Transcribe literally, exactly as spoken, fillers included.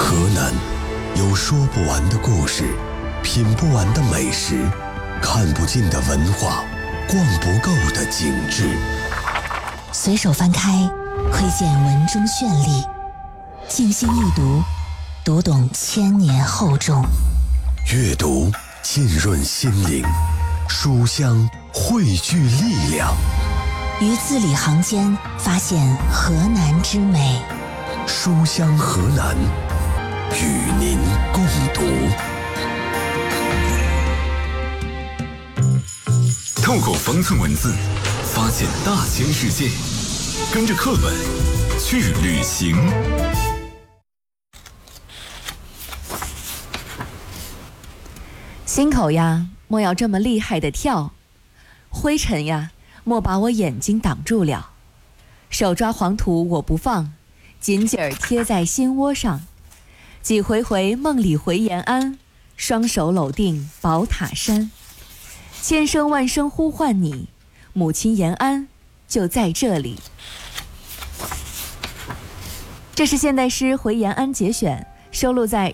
河南有说不完的故事，品不完的美食，看不尽的文化，逛不够的景致。 随手翻开，窥见文中绚丽；静心一读，读懂千年厚重。 阅读浸润心灵，书香汇聚力量。 于字里行间发现河南之美。 书香河南，与您共读。 透过方寸文字，发现大千世界，跟着课本去旅行。 心口呀，莫要这么厉害的跳；灰尘呀，莫把我眼睛挡住了。手抓黄土我不放，紧紧儿贴在心窝上。几回回梦里回延安，双手搂定宝塔山。千声万声呼唤你，母亲延安就在这里。这是现代诗《回延安》节选，收录在